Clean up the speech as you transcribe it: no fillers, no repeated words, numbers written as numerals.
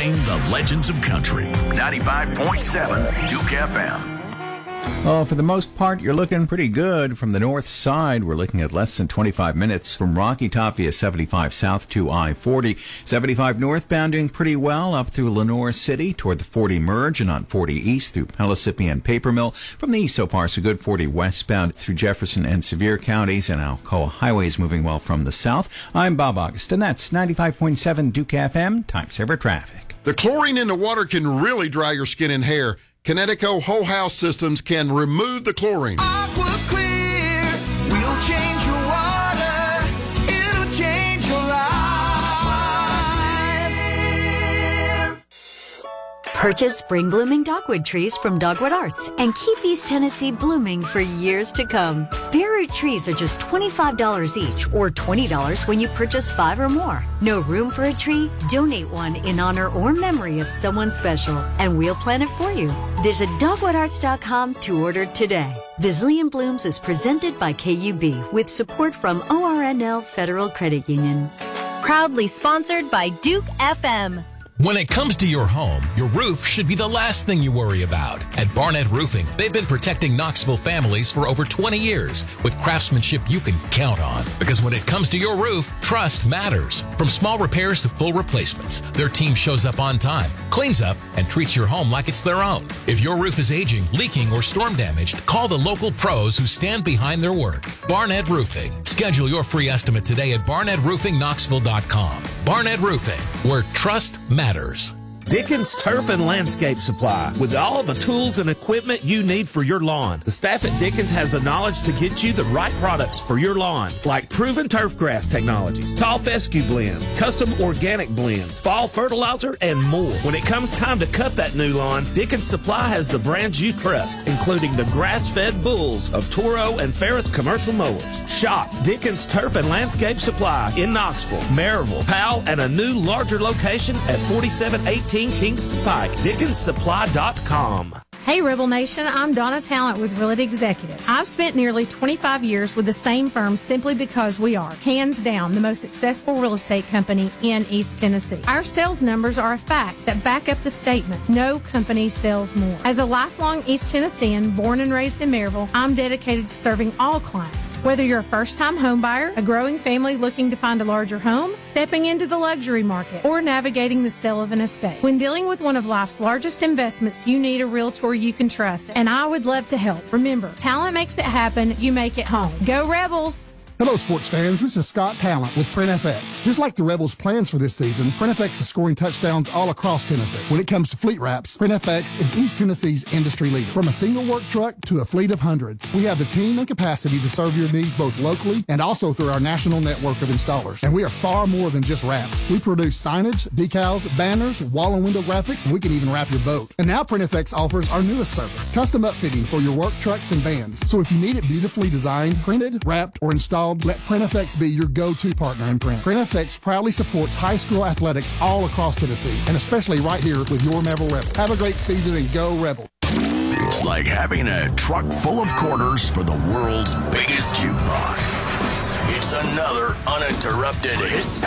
Celebrating the legends of country. 95.7 Duke FM. Well, for the most part, you're looking pretty good. From the north side, we're looking at less than 25 minutes from Rocky Top via 75 south to I-40. 75 northbound doing pretty well up through Lenore City toward the 40 merge and on 40 east through Pellissippi and Paper Mill. From the east so far, so good 40 westbound through Jefferson and Sevier counties, and Alcoa Highway is moving well from the south. I'm Bob August, and that's 95.7 Duke FM, time saver traffic. The chlorine in the water can really dry your skin and hair. Kinetico Whole House Systems can remove the chlorine. Aqua Clear, we'll change your water, it'll change your life. Purchase spring blooming dogwood trees from Dogwood Arts and keep East Tennessee blooming for years to come. Bare root trees are just $25 each or $20 when you purchase 5 or more. No room for a tree? Donate one in honor or memory of someone special, and we'll plant it for you. Visit dogwoodarts.com to order today. Visley & Blooms is presented by KUB with support from ORNL Federal Credit Union. Proudly sponsored by Duke FM. When it comes to your home, your roof should be the last thing you worry about. At Barnett Roofing, they've been protecting Knoxville families for over 20 years with craftsmanship you can count on. Because when it comes to your roof, trust matters. From small repairs to full replacements, their team shows up on time, cleans up, and treats your home like it's their own. If your roof is aging, leaking, or storm damaged, call the local pros who stand behind their work. Barnett Roofing. Schedule your free estimate today at barnettroofingnknoxville.com. Barnett Roofing, where trust matters. Dickens Turf and Landscape Supply, with all the tools and equipment you need for your lawn. The staff at Dickens has the knowledge to get you the right products for your lawn, like proven turf grass technologies, tall fescue blends, custom organic blends, fall fertilizer, and more. When it comes time to cut that new lawn, Dickens Supply has the brands you trust, including the grass-fed bulls of Toro and Ferris commercial mowers. Shop Dickens Turf and Landscape Supply in Knoxville, Maryville, Powell, and a new larger location at 4718 Kingston Pike. DickensSupply.com. Hey Rebel Nation, I'm Donna Talent with Realty Executives. I've spent nearly 25 years with the same firm simply because we are, hands down, the most successful real estate company in East Tennessee. Our sales numbers are a fact that back up the statement, no company sells more. As a lifelong East Tennessean, born and raised in Maryville, I'm dedicated to serving all clients. Whether you're a first-time home buyer, a growing family looking to find a larger home, stepping into the luxury market, or navigating the sale of an estate. When dealing with one of life's largest investments, you need a realtor you can trust, and I would love to help. Remember, talent makes it happen, you make it home. Go Rebels! Hello, sports fans. This is Scott Talent with PrintFX. Just like the Rebels' plans for this season, PrintFX is scoring touchdowns all across Tennessee. When it comes to fleet wraps, PrintFX is East Tennessee's industry leader. From a single work truck to a fleet of hundreds, we have the team and capacity to serve your needs both locally and also through our national network of installers. And we are far more than just wraps. We produce signage, decals, banners, wall and window graphics, and we can even wrap your boat. And now PrintFX offers our newest service, custom upfitting for your work trucks and vans. So if you need it beautifully designed, printed, wrapped, or installed, let PrintFX be your go-to partner in print. PrintFX proudly supports high school athletics all across Tennessee, and especially right here with your Maryville Rebel. Have a great season and go Rebel. It's like having a truck full of quarters for the world's biggest jukebox. It's another uninterrupted hit